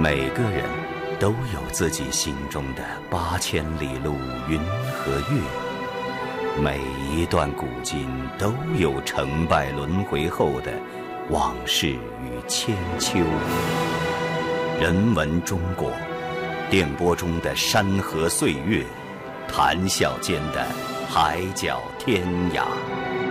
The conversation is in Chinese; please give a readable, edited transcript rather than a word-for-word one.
每个人都有自己心中的8000里路云和月，每一段古今都有成败轮回后的往事与千秋。人文中国，电波中的山河岁月，谈笑间的海角天涯。